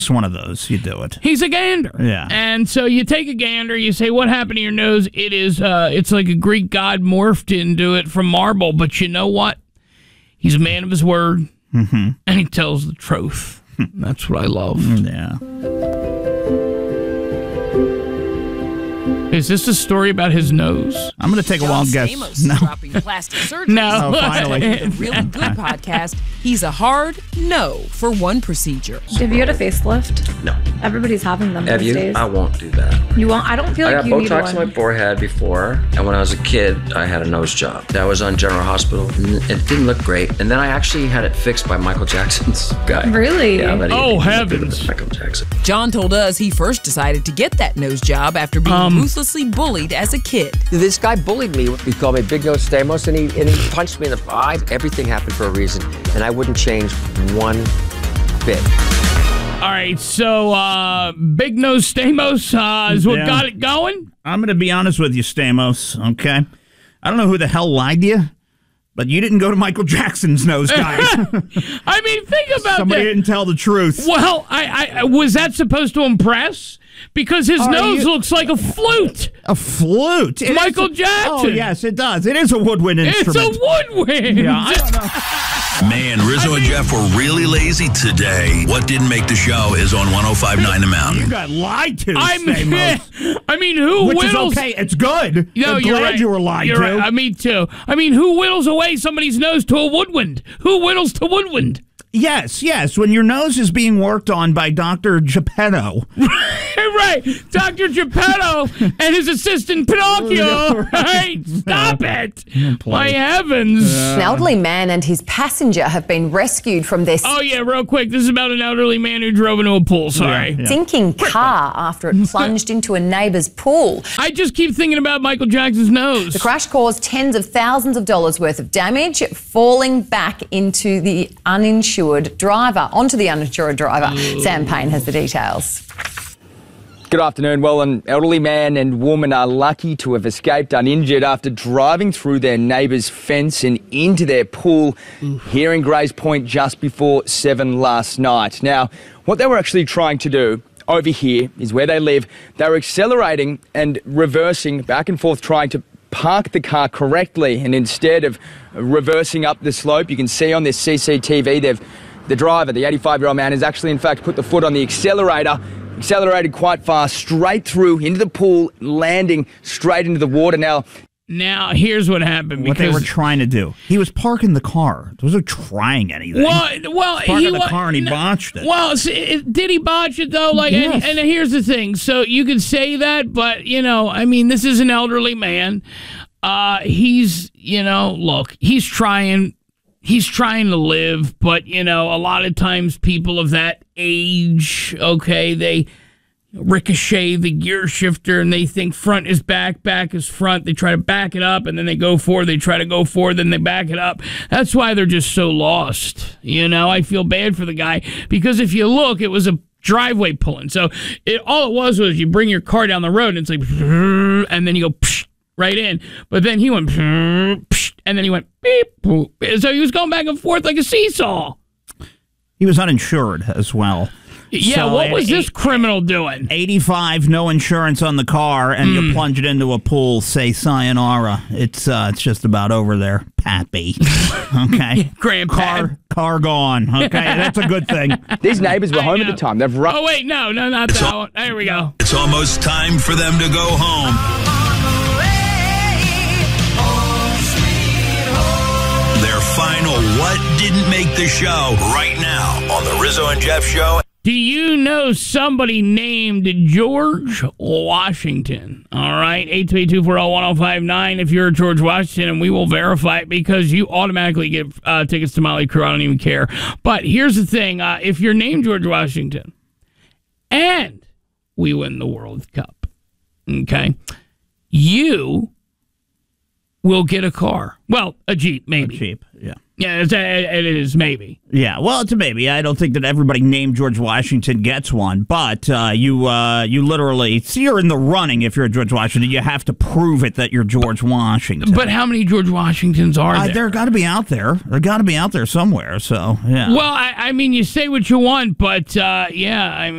It's one of those. You do it. He's a gander. Yeah. And so you take a gander, you say, what happened to your nose? It's like a Greek god morphed into it from marble. But you know what? He's a man of his word, and he tells the truth. That's what I love. Yeah. Is this a story about his nose? I'm going to take a wild guess. Stamos is dropping plastic surgery. No. Oh, finally. The Really Good podcast, he's a hard no for one procedure. Have you had a facelift? No. Everybody's having them Have these you? days. I won't do that. You won't? I don't feel I like got you need Botox on one. my forehead before, and when I was a kid, I had a nose job. That was on General Hospital, and it didn't look great. And then I actually had it fixed by Michael Jackson's guy. Really? Yeah. But Oh, he heavens. Michael Jackson. John told us he first decided to get that nose job after being ruthlessly bullied as a kid. This guy bullied me. He called me Big Nose Stamos, and he punched me in the eye. Everything happened for a reason, and I wouldn't change one bit. All right, so Big Nose Stamos is what got it going? I'm going to be honest with you, Stamos, okay? I don't know who the hell lied to you, but you didn't go to Michael Jackson's nose, guys. I mean, think about Somebody that. didn't tell the truth. Well, I was that supposed to impress? Because his nose looks like a flute. A flute? It Michael is Jackson. Oh, yes, it does. It is a woodwind instrument. It's a woodwind. Yeah, I don't know. Man, Rizzo and Jeff were really lazy today. What didn't make the show is on 105.9 The Mountain. You got lied to, I Stamos. mean, who Which whittles? is okay. It's good. No, I'm you're glad right. you were lied You're to. right. Me too. I mean, who whittles away somebody's nose to a woodwind? Who whittles to woodwind? Yes. When your nose is being worked on by Dr. Geppetto. Right. Dr. Geppetto and his assistant Pinocchio. Right. Stop it. My heavens. An elderly man and his passenger have been rescued from their Oh, yeah, real quick. This is about an elderly man who drove into a pool. Sorry. sinking car after it plunged into a neighbour's pool. I just keep thinking about Michael Jackson's nose. The crash caused tens of thousands of dollars worth of damage, falling back into the uninsured driver, Sam Payne has the details. Good afternoon. Well, an elderly man and woman are lucky to have escaped uninjured after driving through their neighbour's fence and into their pool here in Grays Point just before 7 last night. Now, what they were actually trying to do over here is where they live. They were accelerating and reversing back and forth, trying to park the car correctly, and instead of reversing up the slope, you can see on this CCTV, the driver, the 85-year-old man, has actually in fact put the foot on the accelerator, accelerated quite fast, straight through into the pool, landing straight into the water. Now, here's what happened. What they were trying to do. He was parking the car. He wasn't trying anything. Well, parking the car and he botched it. Well, did he botch it though? Like, yes. and here's the thing. So you could say that, but I mean, this is an elderly man. He's, look, he's trying to live, but a lot of times people of that age, okay, they ricochet the gear shifter and they think front is back is front. They try to back it up and then they go forward. They try to go forward, then they back it up. That's why they're just so lost. I feel bad for the guy because if you look, it was a driveway pulling. So all it was you bring your car down the road and it's like, and then you go right in. But then he went, and then he went, beep, boop. So he was going back and forth like a seesaw. He was uninsured as well. Yeah, so what was this criminal doing? 85, no insurance on the car, and you plunge it into a pool, say sayonara. It's just about over there, Pappy. Okay? Grandpa. Car gone. Okay? That's a good thing. These neighbours were home at the time. They've Oh, wait, no, not that one. There we go. It's almost time for them to go home. Their final What Didn't Make the Show right now on the Rizzo and Jeff Show. Do you know somebody named George Washington? All right, 832-401-1059 if you're George Washington, and we will verify it because you automatically get tickets to Motley Crue. I don't even care. But here's the thing. If you're named George Washington and we win the World Cup, okay, you will get a car. Well, a Jeep, maybe. A Jeep, yeah. Yeah, it is maybe. Yeah, well, it's a maybe. I don't think that everybody named George Washington gets one, but you literally, see, you're in the running if you're a George Washington. You have to prove it that you're George Washington. But how many George Washingtons are there? They're got to be out there. They're got to be out there somewhere, so, yeah. Well, I mean, you say what you want, but, yeah, I mean,